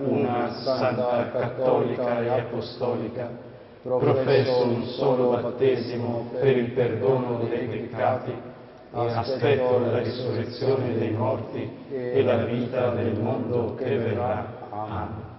una santa, cattolica e apostolica, professo un solo battesimo per il perdono dei peccati e aspetto la risurrezione dei morti e la vita del mondo che verrà. Amen.